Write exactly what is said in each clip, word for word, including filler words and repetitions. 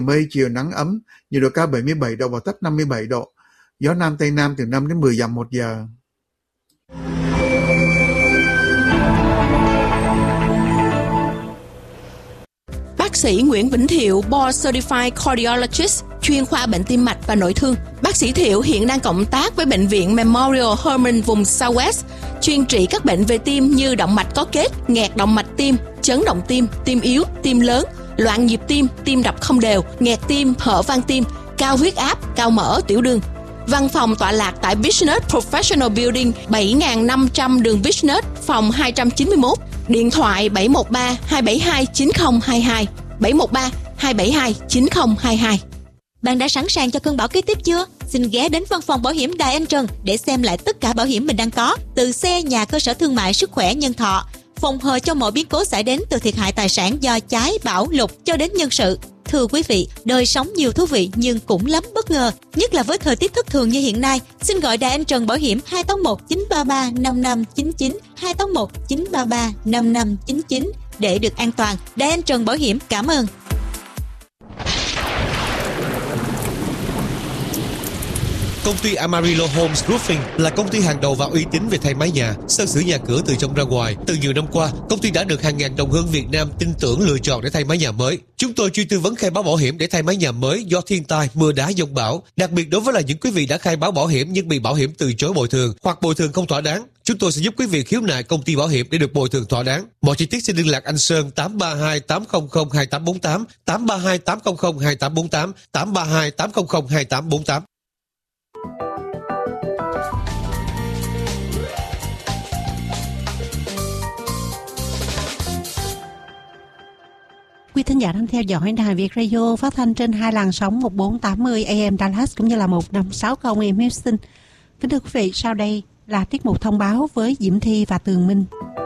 Mây chiều nắng ấm, nhiệt độ cao bảy mươi bảy độ và thấp năm mươi bảy độ. Gió Nam Tây Nam từ năm đến mười dặm một giờ. Bác sĩ Nguyễn Vĩnh Thiệu, Board Certified Cardiologist, chuyên khoa bệnh tim mạch và nội thương. Bác sĩ Thiệu hiện đang cộng tác với Bệnh viện Memorial Hermann vùng Southwest, chuyên trị các bệnh về tim như động mạch có kết, nghẹt động mạch tim, chấn động tim, tim yếu, tim lớn, loạn nhịp tim, tim đập không đều, nghẹt tim, hở van tim, cao huyết áp, cao mỡ, tiểu đường. Văn phòng tọa lạc tại Business Professional Building bảy nghìn năm trăm đường Business, phòng hai trăm chín mươi mốt. Điện thoại bảy một ba hai bảy hai chín không hai hai, bảy một ba hai bảy hai chín không hai hai. Bạn đã sẵn sàng cho cơn bão kế tiếp chưa? Xin ghé đến văn phòng bảo hiểm Đài Anh Trần để xem lại tất cả bảo hiểm mình đang có, từ xe, nhà, cơ sở thương mại, sức khỏe, nhân thọ, phòng hờ cho mọi biến cố xảy đến từ thiệt hại tài sản do cháy, bão, lụt cho đến nhân sự. Thưa quý vị, đời sống nhiều thú vị nhưng cũng lắm bất ngờ, nhất là với thời tiết thất thường như hiện nay. Xin gọi Đài Anh Trần Bảo hiểm hai tám một chín ba ba năm năm chín chín, hai tám một chín ba ba năm năm chín chín để được an toàn. Đài Anh Trần Bảo hiểm cảm ơn. Công ty Amarillo Homes Roofing là công ty hàng đầu và uy tín về thay mái nhà, sơn sửa nhà cửa từ trong ra ngoài. Từ nhiều năm qua, công ty đã được hàng ngàn đồng hương Việt Nam tin tưởng lựa chọn để thay mái nhà mới. Chúng tôi chuyên tư vấn khai báo bảo hiểm để thay mái nhà mới do thiên tai, mưa đá, dông bão. Đặc biệt đối với là những quý vị đã khai báo bảo hiểm nhưng bị bảo hiểm từ chối bồi thường hoặc bồi thường không thỏa đáng, chúng tôi sẽ giúp quý vị khiếu nại công ty bảo hiểm để được bồi thường thỏa đáng. Mọi chi tiết xin liên lạc anh Sơn tám ba hai tám không không hai tám bốn tám, tám ba hai tám không không hai tám bốn tám, tám ba hai tám không không hai tám bốn tám. Quý thính giả đang theo dõi Đài Việt Radio phát thanh trên hai làn sóng một bốn tám mươi A M Dallas cũng như là một năm sáu không A M Houston. Kính thưa quý vị, sau đây là tiết mục thông báo với Diễm Thi và Tường Minh.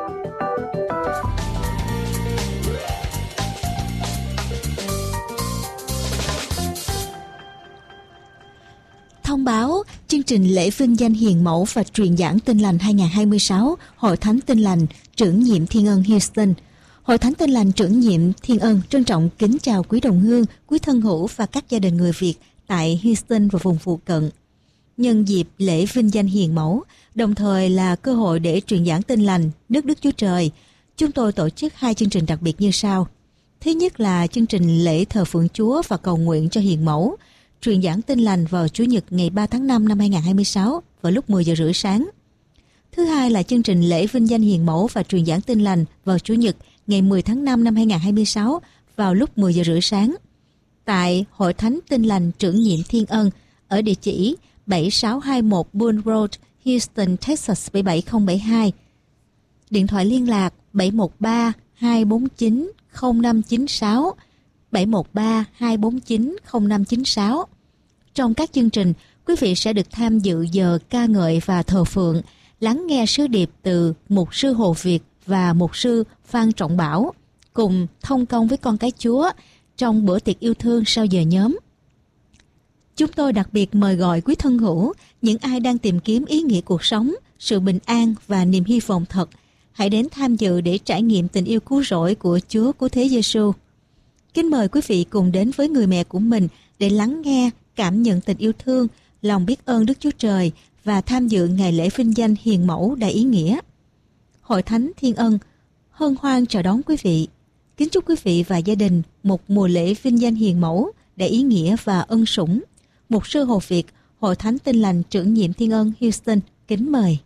Thông báo chương trình lễ vinh danh hiền mẫu và truyền giảng Tin lành hai không hai sáu, Hội Thánh Tin lành Trưởng nhiệm Thiên Ân Houston. Hội Thánh Tin lành Trưởng nhiệm Thiên Ân trân trọng kính chào quý đồng hương, quý thân hữu và các gia đình người Việt tại Houston và vùng phụ cận. Nhân dịp lễ vinh danh hiền mẫu, đồng thời là cơ hội để truyền giảng Tin lành nước Đức Chúa Trời, chúng tôi tổ chức hai chương trình đặc biệt như sau. Thứ nhất là chương trình lễ thờ phượng Chúa và cầu nguyện cho hiền mẫu, truyền giảng Tin lành vào Chủ nhật ngày ba tháng năm năm hai không hai sáu vào lúc mười giờ rưỡi sáng. Thứ hai là chương trình lễ vinh danh hiền mẫu và truyền giảng Tin lành vào Chủ nhật ngày mười tháng năm năm hai không hai sáu vào lúc mười giờ rưỡi sáng tại Hội Thánh Tin lành Trưởng nhiệm Thiên Ân ở địa chỉ bảy sáu hai mốt Bull Road, Houston, Texas bảy bảy không bảy hai. Điện thoại liên lạc bảy một ba hai bốn chín không năm chín sáu, bảy một ba hai bốn chín không năm chín sáu. Trong các chương trình, quý vị sẽ được tham dự giờ ca ngợi và thờ phượng, lắng nghe sứ điệp từ Mục sư Hồ Việt và Mục sư Phan Trọng Bảo, cùng thông công với con cái Chúa trong bữa tiệc yêu thương sau giờ nhóm. Chúng tôi đặc biệt mời gọi quý thân hữu, những ai đang tìm kiếm ý nghĩa cuộc sống, sự bình an và niềm hy vọng thật, hãy đến tham dự để trải nghiệm tình yêu cứu rỗi của Chúa Cứu Thế Giêsu. Kính mời quý vị cùng đến với người mẹ của mình để lắng nghe, cảm nhận tình yêu thương, lòng biết ơn Đức Chúa Trời và tham dự ngày lễ vinh danh hiền mẫu đầy ý nghĩa. Hội Thánh Thiên Ân hân hoan chào đón quý vị. Kính chúc quý vị và gia đình một mùa lễ vinh danh hiền mẫu đầy ý nghĩa và ân sủng. Mục sư Hồ Việt, Hội Thánh Tin lành Trưởng nhiệm Thiên Ân Houston, kính mời.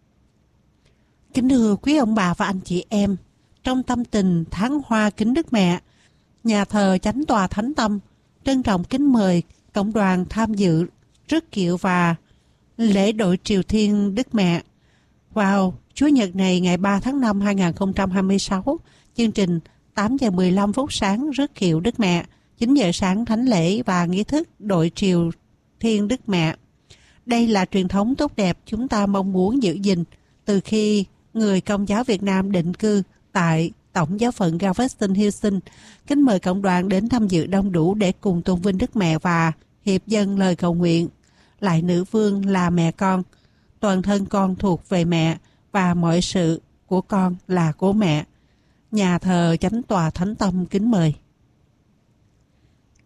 Kính thưa quý ông bà và anh chị em, trong tâm tình tháng hoa kính Đức Mẹ, nhà thờ Chánh tòa Thánh Tâm trân trọng kính mời cộng đoàn tham dự rước kiệu và lễ đội triều thiên Đức Mẹ vào Chủ nhật này ngày ba tháng năm năm hai không hai sáu. Chương trình tám giờ mười lăm phút sáng rước kiệu Đức Mẹ, chín giờ sáng thánh lễ và nghi thức đội triều thiên Đức Mẹ. Đây là truyền thống tốt đẹp chúng ta mong muốn giữ gìn từ khi người Công giáo Việt Nam định cư tại Tổng giáo phận Galveston, Houston. Kính mời cộng đoàn đến tham dự đông đủ để cùng tôn vinh Đức Mẹ và hiệp dâng lời cầu nguyện. Lạy Nữ Vương là mẹ con, toàn thân con thuộc về mẹ và mọi sự của con là của mẹ. Nhà thờ Chánh tòa Thánh Tâm kính mời.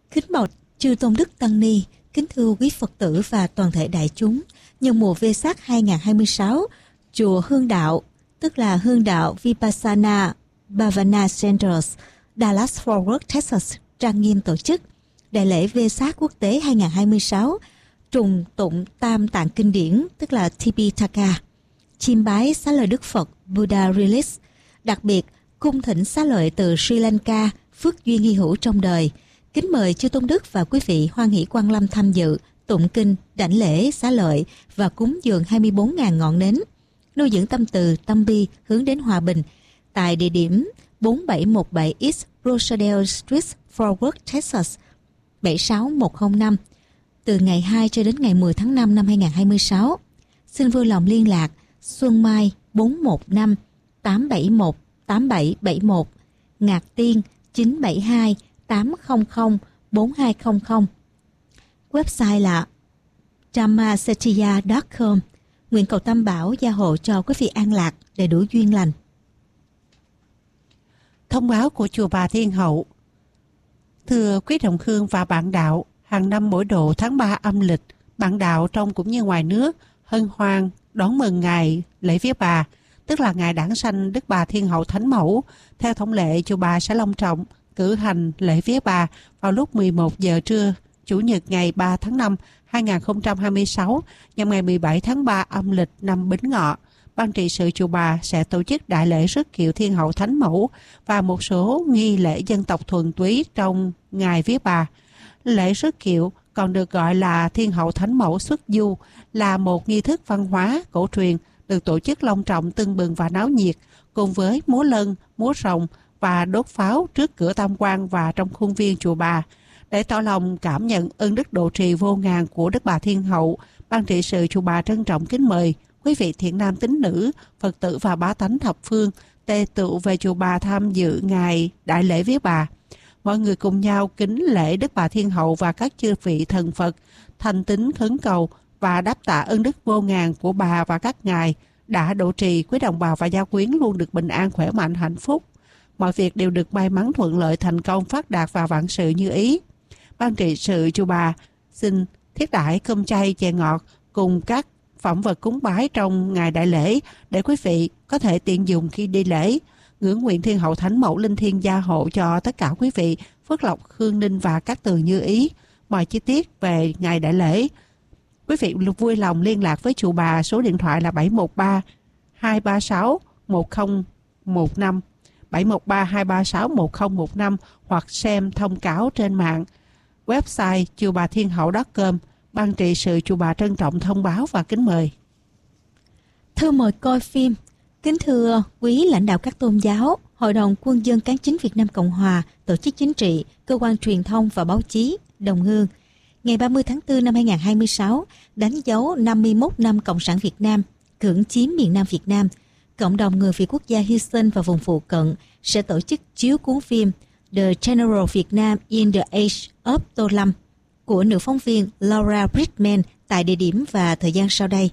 Kính bạch chư tôn đức tăng ni, kính thưa quý Phật tử và toàn thể đại chúng. Nhân mùa Vesak hai không hai sáu, chùa Hương Đạo, tức là Hương Đạo Vipassana Bhavana Centers, Dallas Fort Worth, Texas, trang nghiêm tổ chức đại lễ Vesak quốc tế hai không hai sáu, trùng tụng Tam Tạng Kinh Điển, tức là Tipitaka, chiêm bái xá lợi Đức Phật Buddha Release, đặc biệt cung thỉnh xá lợi từ Sri Lanka, phước duyên hy hữu trong đời. Kính mời chư tôn đức và quý vị hoan hỷ quang lâm tham dự, tụng kinh, đảnh lễ, xá lợi và cúng dường hai mươi bốn nghìn ngọn nến, nuôi dưỡng tâm từ, tâm bi hướng đến hòa bình tại địa điểm bốn bảy một bảy East Rosedale Street, Fort Worth, Texas bảy sáu một không năm từ ngày hai cho đến ngày mười tháng năm năm hai không hai sáu. Xin vui lòng liên lạc Xuân Mai bốn một năm tám bảy một tám bảy bảy một, Ngạc Tiên chín bảy hai tám không không bốn hai không không. Website là dhammasetthiya chấm com. Nguyện cầu Tam Bảo gia hộ cho quý vị an lạc, đầy đủ duyên lành. Thông báo của chùa Bà Thiên Hậu. Thưa quý đồng hương và bạn đạo, hàng năm mỗi độ tháng ba âm lịch, bạn đạo trong cũng như ngoài nước hân hoan đón mừng ngày lễ Vía Bà, tức là ngày đản sanh Đức Bà Thiên Hậu Thánh Mẫu. Theo thông lệ, chùa Bà sẽ long trọng cử hành lễ Vía Bà vào lúc mười một giờ trưa Chủ nhật ngày ba tháng năm hai nghìn không trăm hai mươi sáu, nhằm ngày mười bảy tháng ba âm lịch năm Bính Ngọ. Ban trị sự chùa Bà sẽ tổ chức đại lễ rước kiệu Thiên Hậu Thánh Mẫu và một số nghi lễ dân tộc thuần túy trong ngày Vía Bà. Lễ rước kiệu còn được gọi là Thiên Hậu Thánh Mẫu xuất du, là một nghi thức văn hóa cổ truyền được tổ chức long trọng, tưng bừng và náo nhiệt, cùng với múa lân, múa rồng và đốt pháo trước cửa tam quan và trong khuôn viên chùa Bà. Để tỏ lòng cảm nhận ơn đức độ trì vô ngàn của Đức Bà Thiên Hậu, Ban trị sự chùa Bà trân trọng kính mời quý vị thiện nam tín nữ, Phật tử và bá tánh thập phương tề tựu về chùa Bà tham dự ngày đại lễ Vía Bà. Mọi người cùng nhau kính lễ Đức Bà Thiên Hậu và các chư vị thần Phật, thành tín khấn cầu và đáp tạ ơn đức vô ngàn của bà và các ngài đã độ trì quý đồng bào và gia quyến luôn được bình an, khỏe mạnh, hạnh phúc. Mọi việc đều được may mắn, thuận lợi, thành công, phát đạt và vạn sự như ý. Ban trị sự chùa Bà xin thiết đãi cơm chay, chè ngọt cùng các phẩm vật cúng bái trong ngày đại lễ để quý vị có thể tiện dùng khi đi lễ. Ngưỡng nguyện Thiên Hậu Thánh Mẫu linh thiêng gia hộ cho tất cả quý vị phước lộc, hương ninh và các từ như ý. Mọi chi tiết về ngày đại lễ, quý vị vui lòng liên lạc với chùa Bà, số điện thoại là bảy một ba hai ba sáu một không một năm, bảy một ba hai ba sáu một không một năm, hoặc xem thông cáo trên mạng. Website chùa Bà Thiên Hậu chấm com. Ban trị sự chùa Bà trân trọng thông báo và kính mời. Thư mời coi phim. Kính thưa quý lãnh đạo các tôn giáo, Hội đồng Quân dân Cán chính Việt Nam Cộng Hòa, tổ chức chính trị, cơ quan truyền thông và báo chí, đồng hương. Ngày ba mươi tháng tư năm hai nghìn không trăm hai mươi sáu, đánh dấu năm mươi mốt năm Cộng sản Việt Nam cưỡng chiếm miền Nam Việt Nam, cộng đồng người Việt quốc gia Houston và vùng phụ cận sẽ tổ chức chiếu cuốn phim The General Vietnam in the Age of Tô Lâm của nữ phóng viên Laura Bridgman tại địa điểm và thời gian sau đây.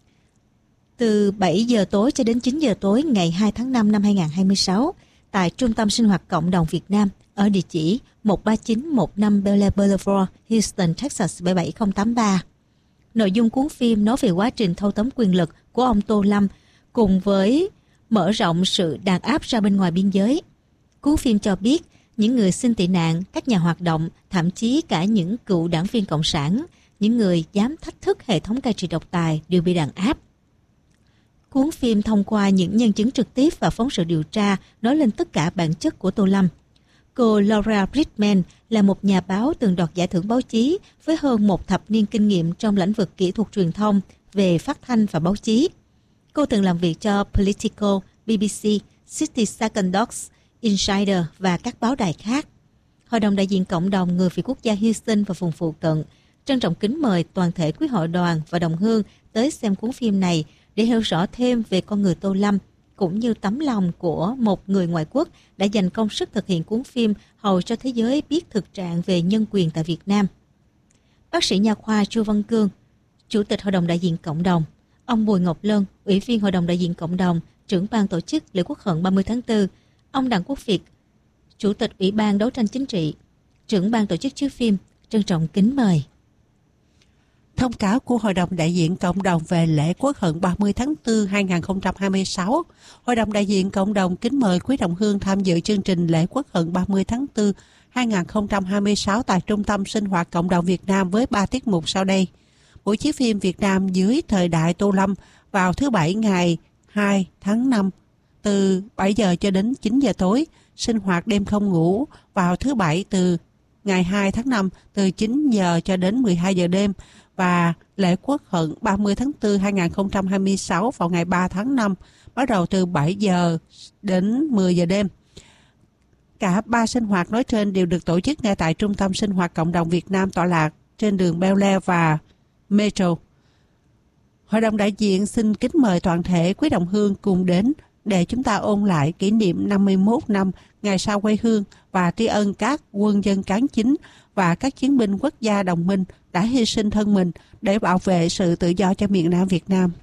Từ bảy giờ tối cho đến chín giờ tối ngày hai tháng năm năm hai nghìn không trăm hai mươi sáu tại Trung tâm Sinh hoạt Cộng đồng Việt Nam ở địa chỉ một ba chín một năm Bel Air Boulevard, Houston, Texas bảy bảy không tám ba. Nội dung cuốn phim nói về quá trình thâu tóm quyền lực của ông Tô Lâm cùng với mở rộng sự đàn áp ra bên ngoài biên giới. Cuốn phim cho biết những người xin tị nạn, các nhà hoạt động, thậm chí cả những cựu đảng viên Cộng sản, những người dám thách thức hệ thống cai trị độc tài đều bị đàn áp. Cuốn phim thông qua những nhân chứng trực tiếp và phóng sự điều tra nói lên tất cả bản chất của Tô Lâm. Cô Laura Bridgman là một nhà báo từng đoạt giải thưởng báo chí với hơn một thập niên kinh nghiệm trong lĩnh vực kỹ thuật truyền thông về phát thanh và báo chí. Cô từng làm việc cho Politico, bê bê xê, sixty Second Docs, Insider và các báo đài khác. Hội đồng đại diện cộng đồng người Việt quốc gia Houston và vùng phụ cận trân trọng kính mời toàn thể quý hội đoàn và đồng hương tới xem cuốn phim này để hiểu rõ thêm về con người Tô Lâm, cũng như tấm lòng của một người ngoại quốc đã dành công sức thực hiện cuốn phim hầu cho thế giới biết thực trạng về nhân quyền tại Việt Nam. Bác sĩ nha khoa Chu Văn Cương, Chủ tịch Hội đồng đại diện cộng đồng, ông Bùi Ngọc Lân, Ủy viên Hội đồng đại diện cộng đồng, trưởng ban tổ chức lễ Quốc hận ba mươi tháng tư, ông Đặng Quốc Việt, Chủ tịch Ủy ban đấu tranh chính trị, trưởng ban tổ chức chiếu phim, trân trọng kính mời. Thông cáo của Hội đồng đại diện cộng đồng về lễ Quốc hận ba mươi tháng tư hai nghìn không trăm hai mươi sáu. Hội đồng đại diện cộng đồng kính mời quý đồng hương tham dự chương trình lễ Quốc hận ba mươi tháng tư hai nghìn không trăm hai mươi sáu tại Trung tâm Sinh hoạt Cộng đồng Việt Nam với ba tiết mục sau đây. Buổi chiếu phim Việt Nam dưới thời đại Tô Lâm vào thứ Bảy ngày hai tháng năm từ bảy giờ cho đến chín giờ tối. Sinh hoạt đêm không ngủ vào thứ Bảy từ ngày hai tháng năm từ chín giờ cho đến mười hai giờ đêm. Và lễ Quốc hận ba mươi tháng tư hai nghìn không trăm hai mươi sáu vào ngày ba tháng năm bắt đầu từ bảy giờ đến mười giờ đêm. Cả ba sinh hoạt nói trên đều được tổ chức ngay tại Trung tâm Sinh hoạt Cộng đồng Việt Nam tọa lạc trên đường Bel Air và Metro. Hội đồng đại diện xin kính mời toàn thể quý đồng hương cùng đến để chúng ta ôn lại kỷ niệm năm mươi mốt năm ngày sau quê hương và tri ân các quân dân cán chính và các chiến binh quốc gia đồng minh đã hy sinh thân mình để bảo vệ sự tự do cho miền Nam Việt Nam.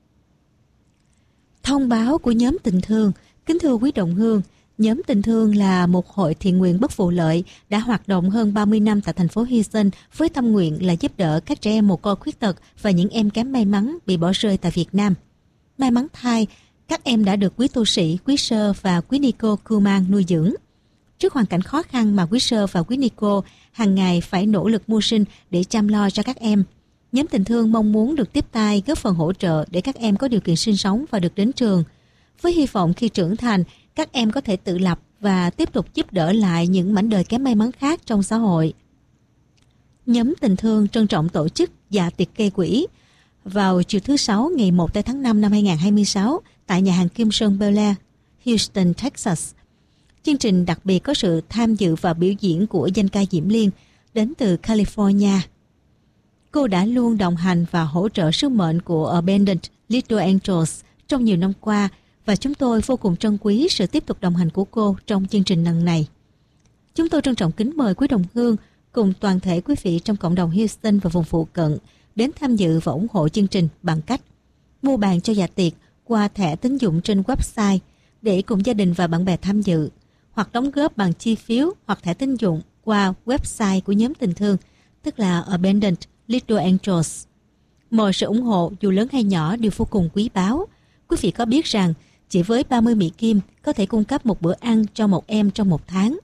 Thông báo của nhóm Tình Thương. Kính thưa quý đồng hương, nhóm Tình Thương là một hội thiện nguyện bất vụ lợi đã hoạt động hơn ba mươi năm tại thành phố Hy Sinh với tâm nguyện là giúp đỡ các trẻ em mồ côi khuyết tật và những em kém may mắn bị bỏ rơi tại Việt Nam. May mắn thay, các em đã được quý tu sĩ, quý sơ và quý ni cô cưu mang nuôi dưỡng. Trước hoàn cảnh khó khăn mà quý sơ và quý ni cô hàng ngày phải nỗ lực mưu sinh để chăm lo cho các em, nhóm Tình Thương mong muốn được tiếp tay góp phần hỗ trợ để các em có điều kiện sinh sống và được đến trường. Với hy vọng khi trưởng thành, các em có thể tự lập và tiếp tục giúp đỡ lại những mảnh đời kém may mắn khác trong xã hội. Nhóm Tình Thương trân trọng tổ chức dạ tiệc gây quỹ vào chiều thứ Sáu ngày một tháng năm năm hai nghìn không trăm hai mươi sáu tại nhà hàng Kim Sơn Bel Air, Houston, Texas. Chương trình đặc biệt có sự tham dự và biểu diễn của danh ca Diễm Liên đến từ California. Cô đã luôn đồng hành và hỗ trợ sứ mệnh của Abandoned Little Angels trong nhiều năm qua và chúng tôi vô cùng trân quý sự tiếp tục đồng hành của cô trong chương trình lần này. Chúng tôi trân trọng kính mời quý đồng hương cùng toàn thể quý vị trong cộng đồng Houston và vùng phụ cận đến tham dự và ủng hộ chương trình bằng cách mua bàn cho dạ tiệc qua thẻ tín dụng trên website để cùng gia đình và bạn bè tham dự, hoặc đóng góp bằng chi phiếu hoặc thẻ tín dụng qua website của nhóm Tình Thương, tức là Abandoned Little Angels. Mọi sự ủng hộ dù lớn hay nhỏ đều vô cùng quý báu. Quý vị có biết rằng chỉ với ba mươi Mỹ Kim có thể cung cấp một bữa ăn cho một em trong một tháng.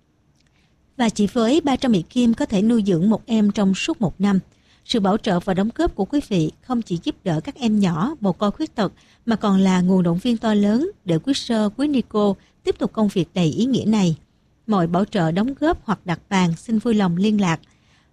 Và chỉ với ba trăm Mỹ Kim có thể nuôi dưỡng một em trong suốt một năm. Sự bảo trợ và đóng góp của quý vị không chỉ giúp đỡ các em nhỏ mồ côi khuyết tật mà còn là nguồn động viên to lớn để quý sơ, quý ni cô tiếp tục công việc đầy ý nghĩa này. Mọi bảo trợ đóng góp hoặc đặt bàn xin vui lòng liên lạc.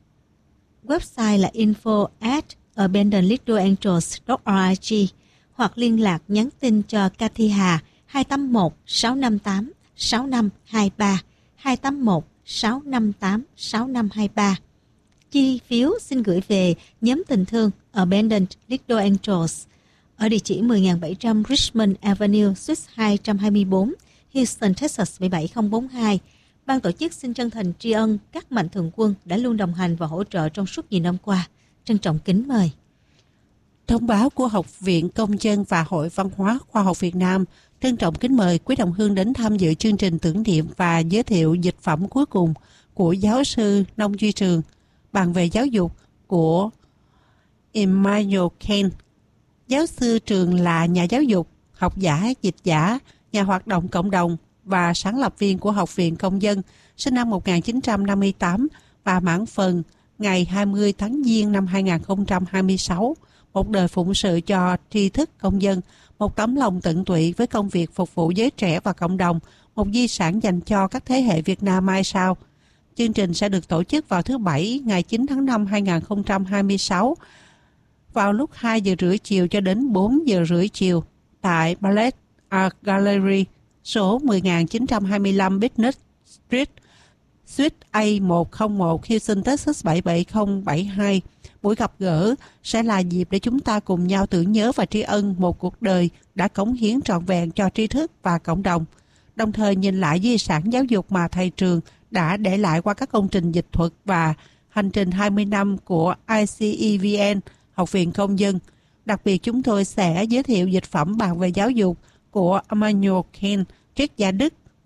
Website là info at abandoned little angels dot org hoặc liên lạc nhắn tin cho Cathy Hà hai tám một sáu năm tám sáu năm hai ba hai tám một sáu năm tám sáu năm hai ba. Chi phiếu xin gửi về nhóm Tình Thương Abandoned Little Angels ở địa chỉ mười nghìn bảy trăm Richmond Avenue, Suite hai trăm hai mươi bốn, Houston, Texas bảy bảy không bốn hai. Ban tổ chức xin chân thành tri ân các mạnh thường quân đã luôn đồng hành và hỗ trợ trong suốt nhiều năm qua. Trân trọng kính mời. Thông báo của Học viện Công dân và Hội Văn hóa Khoa học Việt Nam trân trọng kính mời quý đồng hương đến tham dự chương trình tưởng niệm và giới thiệu dịch phẩm cuối cùng của giáo sư Nông Duy Trường, bàn về giáo dục của Immanuel Kant. Giáo sư Trường là nhà giáo dục, học giả, dịch giả, nhà hoạt động cộng đồng và sáng lập viên của Học viện Công dân, sinh năm một nghìn chín trăm năm mươi tám và mãn phần ngày hai mươi tháng Giêng năm hai nghìn không trăm hai mươi sáu. Một đời phụng sự cho tri thức công dân, một tấm lòng tận tụy với công việc phục vụ giới trẻ và cộng đồng, một di sản dành cho các thế hệ Việt Nam mai sau. Chương trình sẽ được tổ chức vào thứ Bảy ngày chín tháng năm hai nghìn không trăm hai mươi sáu vào lúc hai giờ rưỡi chiều cho đến bốn giờ rưỡi chiều tại Ballet Art Gallery, số một nghìn chín trăm hai mươi lăm Business Street, Suite A một không một, Houston, Texas bảy bảy không bảy hai. Buổi gặp gỡ sẽ là dịp để chúng ta cùng nhau tưởng nhớ và tri ân một cuộc đời đã cống hiến trọn vẹn cho tri thức và cộng đồng, đồng thời nhìn lại di sản giáo dục mà thầy Trường đã để lại qua các công trình dịch thuật và hành trình hai mươi năm của I C E V N, Học viện Công dân. Đặc biệt chúng tôi sẽ giới thiệu dịch phẩm bàn về giáo dục của Immanuel Kant, triết gia Đức,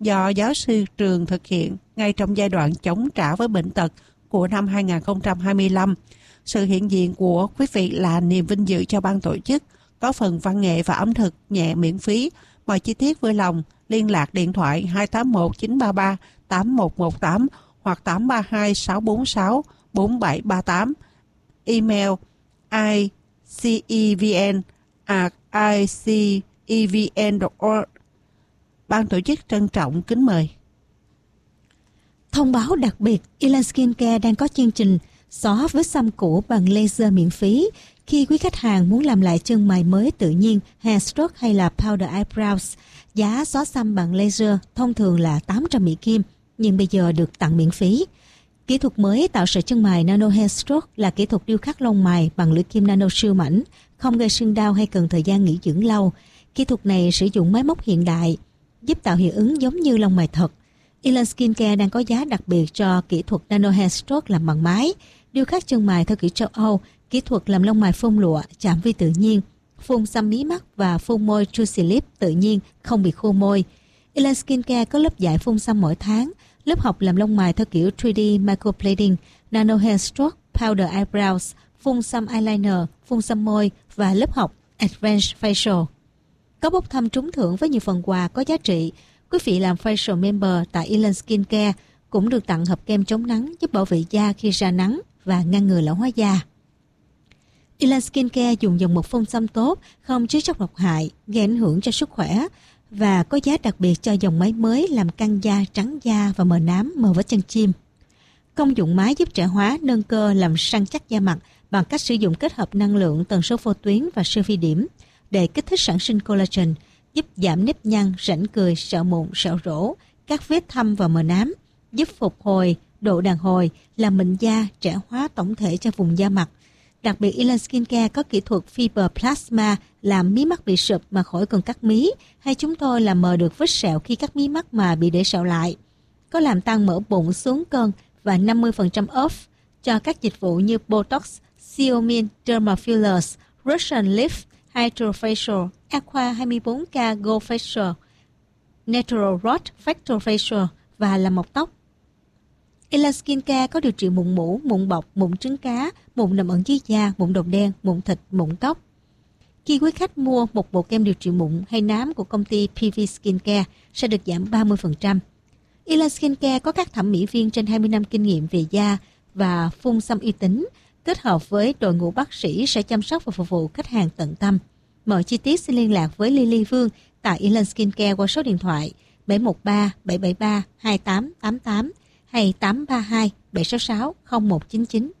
do giáo sư trường thực hiện ngay trong giai đoạn chống trả với bệnh tật của năm hai không hai lăm. Sự hiện diện của quý vị là niềm vinh dự cho ban tổ chức, có phần văn nghệ và ẩm thực nhẹ miễn phí. Mọi chi tiết vui lòng liên lạc điện thoại hai tám một chín ba ba tám một một tám hoặc tám ba hai sáu bốn sáu bốn bảy ba tám, email icevn at icevn chấm org. Ban tổ chức trân trọng kính mời. Thông báo đặc biệt, Elan Skincare đang có chương trình xóa vết xăm cũ bằng laser miễn phí. Khi quý khách hàng muốn làm lại chân mày mới tự nhiên, hair stroke hay là powder eyebrows, giá xóa xăm bằng laser thông thường là tám trăm Mỹ Kim, nhưng bây giờ được tặng miễn phí. Kỹ thuật mới tạo sợi chân mày nano hair stroke là kỹ thuật điêu khắc lông mày bằng lưỡi kim nano siêu mảnh, không gây sưng đau hay cần thời gian nghỉ dưỡng lâu. Kỹ thuật này sử dụng máy móc hiện đại, giúp tạo hiệu ứng giống như lông mày thật. Elan Skincare đang có giá đặc biệt cho kỹ thuật nano hair stroke làm bằng máy, điêu khắc chân mày theo kiểu châu Âu, kỹ thuật làm lông mày phun lụa, chạm vi tự nhiên, phun xăm mí mắt và phun môi juicy lip tự nhiên, không bị khô môi. Elan Skincare có lớp dạy phun xăm mỗi tháng, lớp học làm lông mày theo kiểu ba D microblading, nano hair stroke, powder eyebrows, phun xăm eyeliner, phun xăm môi và lớp học advanced facial. Có bốc thăm trúng thưởng với nhiều phần quà có giá trị. Quý vị làm facial member tại Elan Skincare cũng được tặng hộp kem chống nắng giúp bảo vệ da khi ra nắng và ngăn ngừa lão hóa da. Elan Skincare dùng dòng mật phun xăm tốt, không chứa chất độc hại, gây ảnh hưởng cho sức khỏe và có giá đặc biệt cho dòng máy mới làm căng da, trắng da và mờ nám, mờ vết chân chim. Công dụng máy giúp trẻ hóa, nâng cơ, làm săn chắc da mặt bằng cách sử dụng kết hợp năng lượng, tần số vô tuyến và siêu vi điểm để kích thích sản sinh collagen, giúp giảm nếp nhăn, rãnh cười, sẹo mụn, sẹo rỗ, các vết thâm và mờ nám, giúp phục hồi độ đàn hồi, làm mịn da, trẻ hóa tổng thể cho vùng da mặt. Đặc biệt, Elan Skincare có kỹ thuật Fiber Plasma làm mí mắt bị sụp mà khỏi cần cắt mí, hay chúng tôi làm mờ được vết sẹo khi cắt mí mắt mà bị để sẹo lại. Có làm tăng mỡ bụng xuống cân và năm mươi phần trăm off cho các dịch vụ như Botox, Xeomin, Derma Fillers, Russian Lift, Hydrofacial, Aqua hai mươi bốn K Gold Facial, Natural Rot Factor Facial và làm mọc tóc. Elan Skincare có điều trị mụn mủ, mụn bọc, mụn trứng cá, mụn nằm ẩn dưới da, mụn đồng đen, mụn thịt, mụn tóc. Khi quý khách mua một bộ kem điều trị mụn hay nám của công ty pê vê Skincare sẽ được giảm ba mươi phần trăm. Elan Skincare có các thẩm mỹ viên trên hai mươi năm kinh nghiệm về da và phun xăm uy tín, kết hợp với đội ngũ bác sĩ sẽ chăm sóc và phục vụ khách hàng tận tâm. Mọi chi tiết xin liên lạc với Lily Vương tại Elan Skincare qua số điện thoại bảy một ba bảy bảy ba hai tám tám tám hay tám ba hai bảy sáu sáu không một chín chín.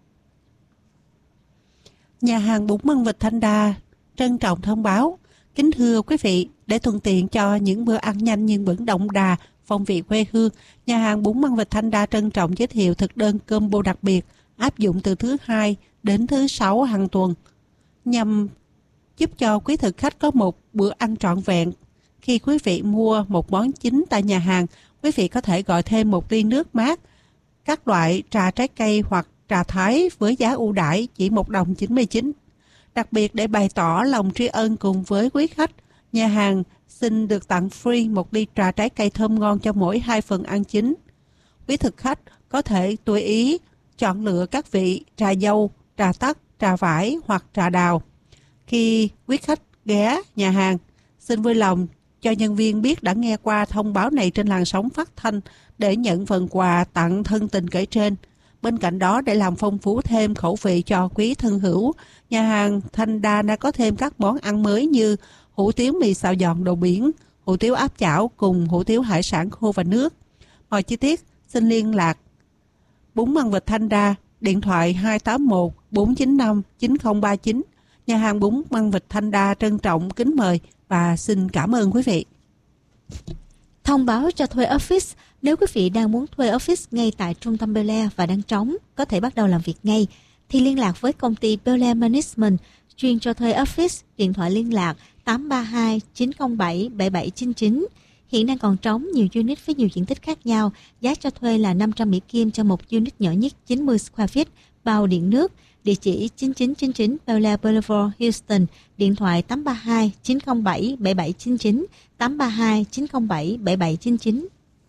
Nhà hàng bún măng vịt Thanh Đa trân trọng thông báo, kính thưa quý vị, để thuận tiện cho những bữa ăn nhanh nhưng vẫn đậm đà phong vị quê hương, nhà hàng bún măng vịt Thanh Đa trân trọng giới thiệu thực đơn combo đặc biệt áp dụng từ thứ hai đến thứ sáu hàng tuần, nhằm giúp cho quý thực khách có một bữa ăn trọn vẹn. Khi quý vị mua một món chính tại nhà hàng, quý vị có thể gọi thêm một ly nước mát, các loại trà trái cây hoặc trà thái với giá ưu đãi chỉ một đồng chín mươi chín. Đặc biệt để bày tỏ lòng tri ân cùng với quý khách, nhà hàng xin được tặng free một ly trà trái cây thơm ngon cho mỗi hai phần ăn chính. Quý thực khách có thể tùy ý chọn lựa các vị trà dâu, trà tắc, trà vải hoặc trà đào. Khi quý khách ghé nhà hàng, xin vui lòng cho nhân viên biết đã nghe qua thông báo này trên làn sóng phát thanh để nhận phần quà tặng thân tình kể trên. Bên cạnh đó, để làm phong phú thêm khẩu vị cho quý thân hữu, nhà hàng Thanh Đa đã có thêm các món ăn mới như hủ tiếu mì xào giòn đồ biển, hủ tiếu áp chảo cùng hủ tiếu hải sản khô và nước. Mọi chi tiết xin liên lạc bún măng vịt Thanh Đa, điện thoại hai tám một bốn chín năm chín không ba chín. Nhà hàng bún măng vịt Thanh Đa trân trọng kính mời và xin cảm ơn quý vị. Thông báo cho thuê office. Nếu quý vị đang muốn thuê office ngay tại trung tâm Bel Air và đang trống, có thể bắt đầu làm việc ngay, thì liên lạc với công ty Bel Air Management chuyên cho thuê office. Điện thoại liên lạc tám ba hai chín không bảy bảy bảy chín chín. Hiện đang còn trống nhiều unit với nhiều diện tích khác nhau. Giá cho thuê là năm trăm Mỹ Kim cho một unit nhỏ nhất chín mươi square feet, bao điện nước. Địa chỉ chín chín chín chín Bel Air Boulevard, Houston. Điện thoại tám ba hai chín không bảy bảy bảy chín chín, tám ba hai chín không bảy bảy bảy chín chín.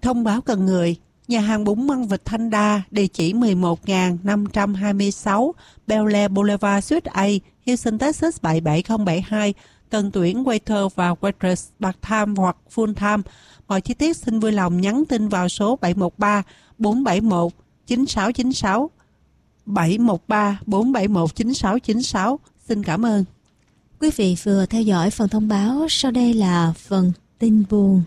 Thông báo cần người. Nhà hàng bún măng vịt Thanh Đa, địa chỉ mười một nghìn năm trăm hai mươi sáu Bel Air Boulevard Suite A, Houston, Texas bảy bảy không bảy hai, cần tuyển waiter và waitress part-time hoặc full-time. Mọi chi tiết xin vui lòng nhắn tin vào số bảy một ba bốn bảy một chín sáu chín sáu, bảy một ba bốn bảy một chín sáu chín sáu. Xin cảm ơn. Quý vị vừa theo dõi phần thông báo, sau đây là phần tin buồn.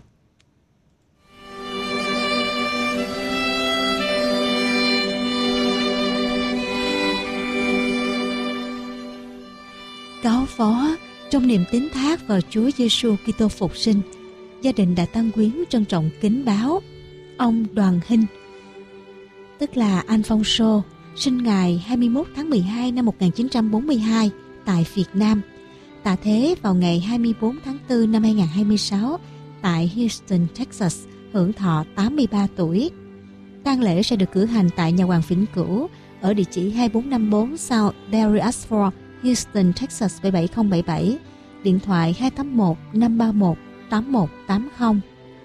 Cáo phó, trong niềm tín thác vào Chúa Giêsu Kitô phục sinh, gia đình Đại Tăng Quyến trân trọng kính báo ông Đoàn Hinh, tức là Alfonso, sinh ngày hai mươi mốt tháng mười hai năm một nghìn chín trăm bốn mươi hai tại Việt Nam, tạ thế vào ngày hai mươi tư tháng tư năm hai nghìn không trăm hai mươi sáu tại Houston, Texas, hưởng thọ tám mươi ba tuổi. Tang lễ sẽ được cử hành tại nhà hoàng vĩnh cửu ở địa chỉ hai bốn năm bốn South Dairy Asphalt, Houston, Texas bảy bảy không bảy bảy, điện thoại hai tám một năm ba một tám một tám không.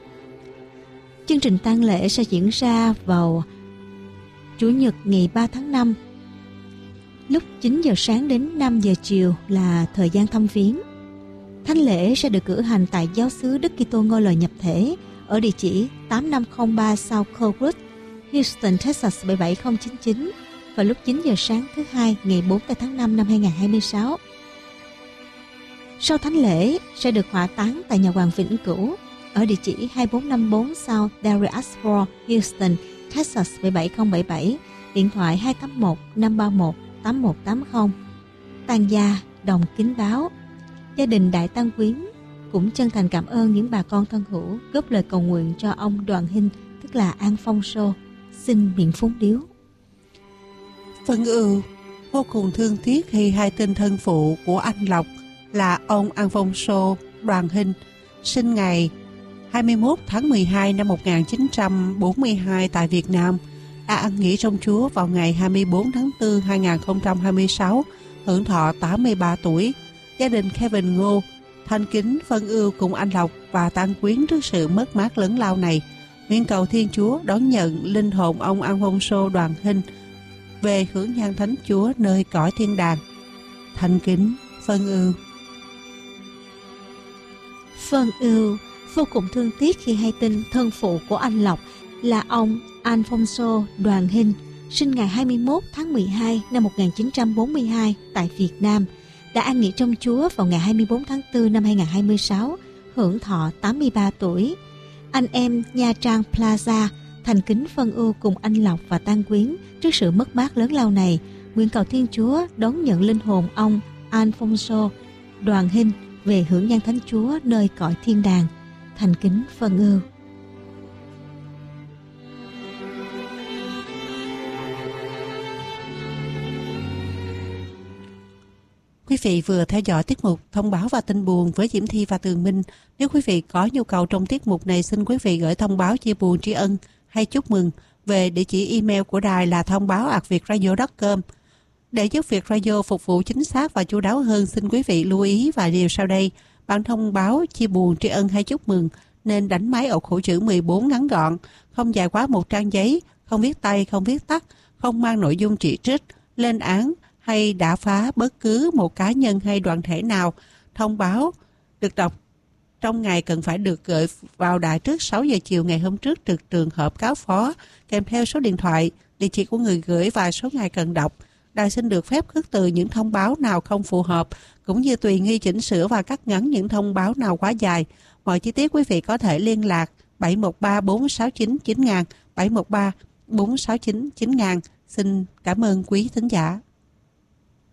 Chương trình tang lễ sẽ diễn ra vào Chủ nhật ngày ba tháng năm, lúc chín giờ sáng đến năm giờ chiều là thời gian thăm viếng. Thánh lễ sẽ được cử hành tại giáo xứ Đức Kitô Ngôi Lời Nhập Thể ở địa chỉ tám năm không ba South Cold, Houston, Texas bảy bảy không chín chín vào lúc chín giờ sáng thứ hai ngày bốn tháng năm năm hai nghìn không trăm hai mươi sáu. Sau thánh lễ sẽ được hỏa táng tại nhà hoàng vĩnh cửu ở địa chỉ hai bốn năm bốn South Dairy Asphalt, Houston, Texas bảy bảy không bảy bảy, điện thoại hai tám một năm ba một tám một tám không. Tang gia đồng kính báo, gia đình Đại Tăng Quyến cũng chân thành cảm ơn những bà con thân hữu góp lời cầu nguyện cho ông Đoàn Hinh, tức là Alfonso. Xin miễn phúng điếu. Phân ưu, vô cùng thương tiếc khi hai tên thân phụ của anh Lộc là ông Alfonso Đoàn Hinh, sinh ngày hai mươi mốt tháng mười hai năm một nghìn chín trăm bốn mươi hai tại Việt Nam, đã an nghỉ trong Chúa vào ngày hai mươi tư tháng tư năm hai nghìn không trăm hai mươi sáu, hưởng thọ tám mươi ba tuổi. Gia đình Kevin Ngô thanh kính phân ưu cùng anh Lộc và Tăng Quyến trước sự mất mát lớn lao này. Nguyện cầu Thiên Chúa đón nhận linh hồn ông Alfonso Đoàn Hinh về hưởng nhan thánh Chúa nơi cõi thiên đàng. Thanh kính phân ưu. Phân ưu, vô cùng thương tiếc khi hay tin thân phụ của anh Lộc là ông Alfonso Đoàn Hinh, sinh ngày hai mươi mốt tháng mười hai năm một nghìn chín trăm bốn mươi hai tại Việt Nam, đã an nghỉ trong Chúa vào ngày hai mươi tư tháng tư năm hai nghìn không trăm hai mươi sáu, hưởng thọ tám mươi ba tuổi. Anh em Nha Trang Plaza thành kính phân ưu cùng anh Lộc và Tăng Quyến trước sự mất mát lớn lao này. Nguyện cầu Thiên Chúa đón nhận linh hồn ông Alfonso Đoàn Hinh về hưởng nhan thánh Chúa nơi cõi thiên đàng. Thành kính phân ưu. Quý vị vừa theo dõi tiết mục thông báo và tin buồn với Diễm Thi và Tường Minh. Nếu quý vị có nhu cầu trong tiết mục này, xin quý vị gửi thông báo chia buồn tri ân hay chúc mừng về địa chỉ email của đài là thông báo a còng việtradio chấm com. Để giúp Việt Radio phục vụ chính xác và chu đáo hơn, xin quý vị lưu ý vài điều sau đây. Bản thông báo chia buồn tri ân hay chúc mừng nên đánh máy ổ khổ chữ mười bốn ngắn gọn, không dài quá một trang giấy, không viết tay, không viết tắt, không mang nội dung chỉ trích, lên án hay đả phá bất cứ một cá nhân hay đoàn thể nào. Thông báo được đọc trong ngày cần phải được gửi vào đài trước sáu giờ chiều ngày hôm trước trực trường hợp cáo phó, kèm theo số điện thoại, địa chỉ của người gửi và số ngày cần đọc. Đài xin được phép khước từ những thông báo nào không phù hợp, cũng như tùy nghi chỉnh sửa và cắt ngắn những thông báo nào quá dài. Mọi chi tiết quý vị có thể liên lạc bảy một ba bốn sáu chín chín nghìn, bảy một ba bốn sáu chín chín nghìn. Xin cảm ơn quý thính giả.